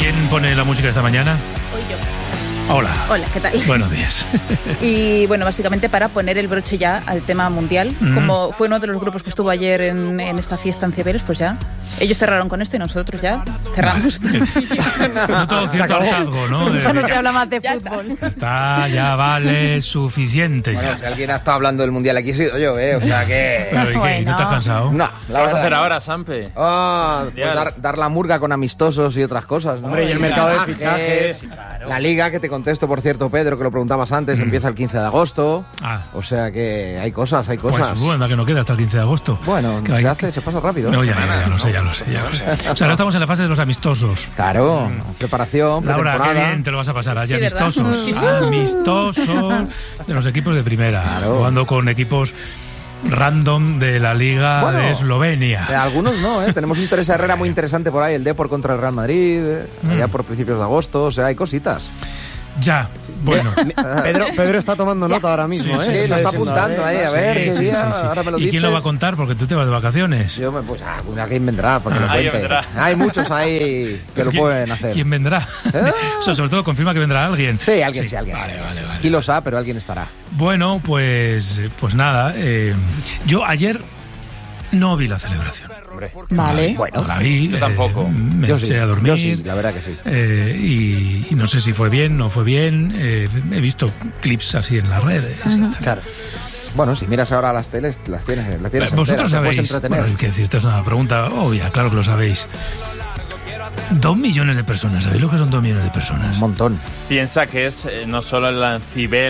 ¿Quién pone la música esta mañana? Hoy yo. Hola. Hola, ¿qué tal? Buenos días. Y bueno, básicamente para poner el broche ya al tema mundial, como fue uno de los grupos que estuvo ayer en esta fiesta en Cibeles, pues ya ellos cerraron con esto y nosotros ya cerramos. No todo cierto hartazgo, ¿no? Ya no se habla más de fútbol. Está, ya vale suficiente. Bueno, Ya. si alguien ha estado hablando del Mundial aquí he sido yo, o sea que... Pero, ¿y qué? Bueno. ¿No te has cansado? No, ¿Qué la vas a verdad. hacer ahora, Sampe? Pues dar la murga con amistosos y otras cosas, ¿no? Hombre, y el mercado de fichajes. La Liga, que te contesto, por cierto, Pedro, que lo preguntabas antes, empieza el 15 de agosto. Ah. O sea que hay cosas. Pues bueno, que no queda hasta el 15 de agosto. Bueno, Que se pasa rápido. No, ya lo sé. O sea, ahora estamos en la fase de los amistosos. Claro, preparación, Laura, pretemporada. qué bien te lo vas a pasar allí, Sí, ¿verdad? amistosos de los equipos de primera, Claro. jugando con equipos random de la Liga Bueno, de Eslovenia. Algunos no, ¿eh? Tenemos un Teresa Herrera muy interesante por ahí, el Depor contra el Real Madrid, allá por principios de agosto, o sea, hay cositas. Ya, bueno. Pedro está tomando nota ahora mismo, Sí, ¿eh? Sí, lo está apuntando ahí, a ver qué día, ahora me lo ¿Y dices. quién lo va a contar? Porque tú te vas de vacaciones. Yo pues alguien vendrá para que lo Alguien cuente. vendrá. Hay muchos ahí que lo ¿Quién- pueden hacer. ¿Quién vendrá? O sea, sobre todo confirma que vendrá alguien. Sí, alguien. Vale. Kilos A, pero alguien estará. Bueno, pues nada. Yo ayer no vi la celebración. Vale. No la vi. Yo tampoco. Me Yo eché sí, a dormir. yo sí, la verdad que sí. Y no sé si fue bien, no fue bien. He visto clips así en las redes. Claro. Bueno, si miras ahora las teles, las tienes enteras, Vosotros te puedes sabéis. entretener. Bueno, que decir, esta es una pregunta obvia, claro que lo sabéis. 2 millones de personas, ¿sabéis lo que son 2 millones de personas? Un montón. Piensa que es no solo el Cibel